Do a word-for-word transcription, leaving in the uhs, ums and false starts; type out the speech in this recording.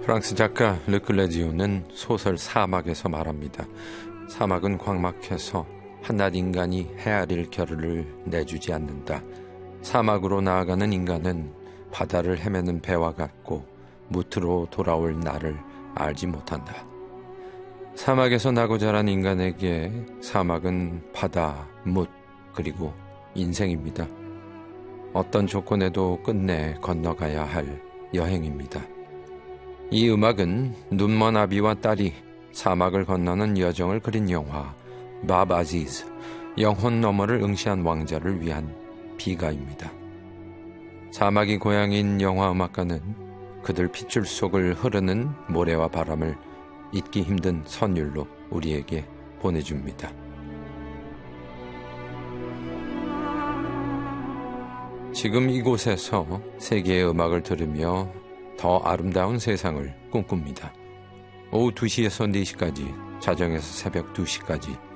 프랑스 작가 르클레지오는 소설 사막에서 말합니다. 사막은 광막해서 한낱 인간이 헤아릴 겨를을 내주지 않는다. 사막으로 나아가는 인간은 바다를 헤매는 배와 같고 무트로 돌아올 날을 알지 못한다. 사막에서 나고 자란 인간에게 사막은 바다, 뭇, 그리고 인생입니다. 어떤 조건에도 끝내 건너가야 할 여행입니다. 이 음악은 눈먼 아비와 딸이 사막을 건너는 여정을 그린 영화 밥 아지즈, 영혼 너머를 응시한 왕자를 위한 비가입니다. 사막이 고향인 영화 음악가는 그들 핏줄 속을 흐르는 모래와 바람을 잊기 힘든 선율로 우리에게 보내줍니다. 지금 이곳에서 세계의 음악을 들으며 더 아름다운 세상을 꿈꿉니다. 오후 두 시에서 네 시까지, 자정에서 새벽 두 시까지